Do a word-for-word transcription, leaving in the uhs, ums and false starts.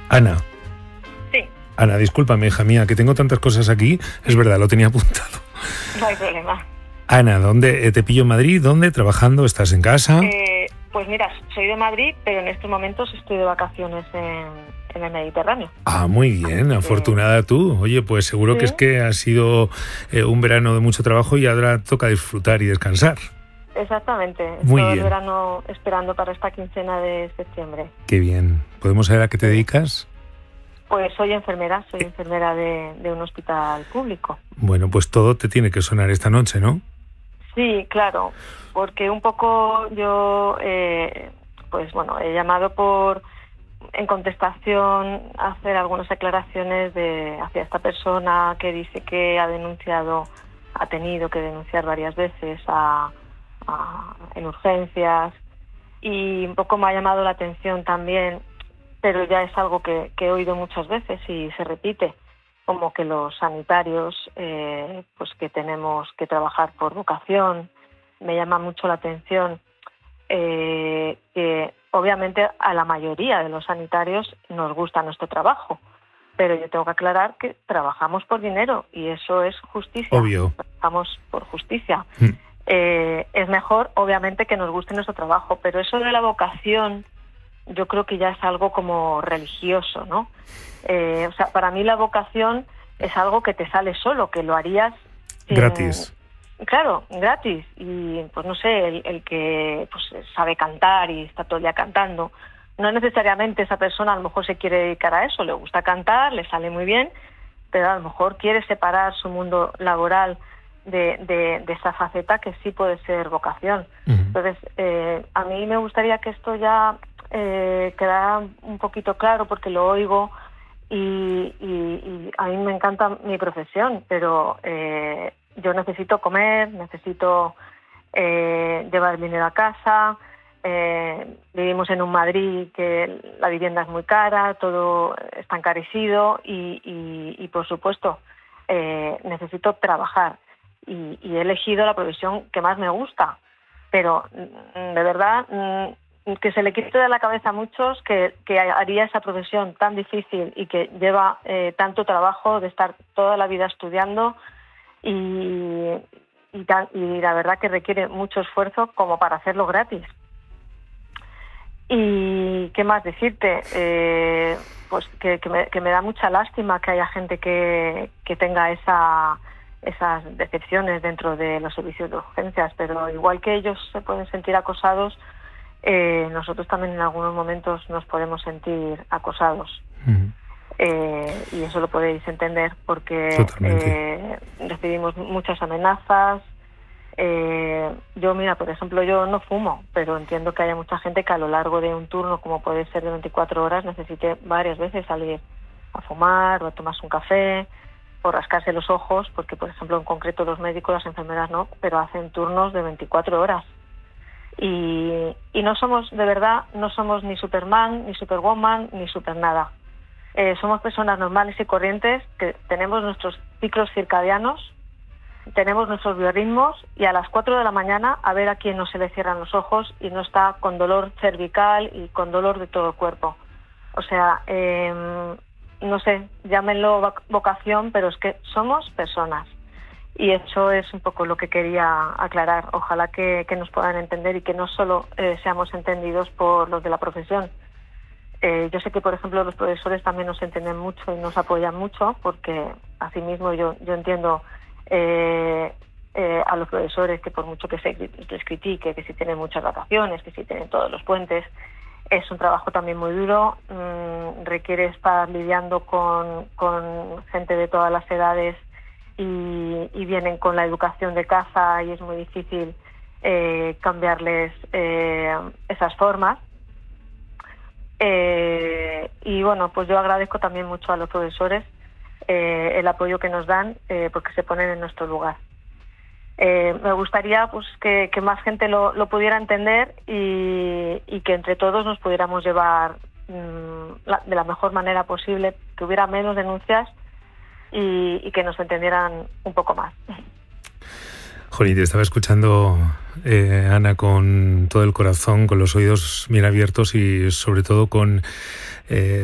Ana. Sí. Ana, discúlpame, hija mía, que tengo tantas cosas aquí. Es verdad, lo tenía apuntado. No hay problema. Ana, ¿dónde te pillo en Madrid? ¿Dónde? ¿Trabajando? ¿Estás en casa? Eh, pues mira, soy de Madrid, pero en estos momentos estoy de vacaciones en, en el Mediterráneo. Ah, muy bien, afortunada tú. Oye, pues seguro ¿Sí? que es que ha sido eh, un verano de mucho trabajo y ahora toca disfrutar y descansar. Exactamente. Muy Todo bien. el verano esperando para esta quincena de septiembre. Qué bien. ¿Podemos saber a qué te dedicas? Pues soy enfermera, soy enfermera de, de un hospital público. Bueno, pues todo te tiene que sonar esta noche, ¿no? Sí, claro, porque un poco yo, eh, pues bueno, he llamado por, en contestación, a hacer algunas aclaraciones de hacia esta persona que dice que ha denunciado, ha tenido que denunciar varias veces a, a, en urgencias, y un poco me ha llamado la atención también, pero ya es algo que, que he oído muchas veces y se repite, como que los sanitarios, eh, pues que tenemos que trabajar por vocación. Me llama mucho la atención eh, que obviamente a la mayoría de los sanitarios nos gusta nuestro trabajo, pero yo tengo que aclarar que trabajamos por dinero y eso es justicia. Obvio. Trabajamos por justicia. Mm. Eh, es mejor, obviamente, que nos guste nuestro trabajo, pero eso de la vocación yo creo que ya es algo como religioso, ¿no? Eh, o sea, para mí la vocación es algo que te sale solo, que lo harías sin, Gratis. Claro, gratis. Y pues no sé, el, el que pues sabe cantar y está todo el día cantando, no necesariamente esa persona a lo mejor se quiere dedicar a eso, le gusta cantar, le sale muy bien, pero a lo mejor quiere separar su mundo laboral de, de, de esa faceta que sí puede ser vocación. Uh-huh. Entonces, eh, a mí me gustaría que esto ya eh, quedara un poquito claro, porque lo oigo y, y, y a mí me encanta mi profesión, pero eh, yo necesito comer, necesito eh, llevar dinero a casa. Eh, vivimos en un Madrid que la vivienda es muy cara, todo está encarecido y, y, y por supuesto eh, necesito trabajar y, y he elegido la profesión que más me gusta, pero de verdad que se le quite de la cabeza a muchos que, que haría esa profesión tan difícil y que lleva eh, tanto trabajo de estar toda la vida estudiando y, y, tan, y la verdad que requiere mucho esfuerzo como para hacerlo gratis. Y qué más decirte, eh, pues que, que, me, que me da mucha lástima que haya gente que, que tenga esa, esas decepciones dentro de los servicios de urgencias, pero igual que ellos se pueden sentir acosados, eh, nosotros también en algunos momentos nos podemos sentir acosados. Uh-huh. Eh, y eso lo podéis entender porque eh, recibimos muchas amenazas. Eh, yo, mira, por ejemplo, yo no fumo, pero entiendo que haya mucha gente que a lo largo de un turno, como puede ser de veinticuatro horas, necesite varias veces salir a fumar o a tomarse un café o rascarse los ojos, porque, por ejemplo, en concreto los médicos, las enfermeras no, pero hacen turnos de veinticuatro horas. Y, y no somos, de verdad, no somos ni Superman, ni Superwoman, ni super nada. Eh, somos personas normales y corrientes que tenemos nuestros ciclos circadianos, tenemos nuestros biorritmos y a las cuatro de la mañana a ver a quién no se le cierran los ojos y no está con dolor cervical y con dolor de todo el cuerpo. O sea, eh, no sé, llámenlo vocación, pero es que somos personas. Y eso es un poco lo que quería aclarar. Ojalá que, que nos puedan entender y que no solo eh, seamos entendidos por los de la profesión. Eh, yo sé que, por ejemplo, los profesores también nos entienden mucho y nos apoyan mucho, porque asimismo yo, yo entiendo eh, eh, a los profesores que por mucho que se les critique, que si tienen muchas vacaciones, que si tienen todos los puentes, es un trabajo también muy duro, mmm, requiere estar lidiando con, con gente de todas las edades y, y vienen con la educación de casa y es muy difícil eh, cambiarles eh, esas formas. Eh, y bueno, pues yo agradezco también mucho a los profesores eh, el apoyo que nos dan eh, porque se ponen en nuestro lugar. Eh, me gustaría pues que, que más gente lo, lo pudiera entender y, y que entre todos nos pudiéramos llevar mmm, la, de la mejor manera posible, que hubiera menos denuncias y, y que nos entendieran un poco más. Jolín, te estaba escuchando, eh, Ana, con todo el corazón, con los oídos bien abiertos y sobre todo con... Eh,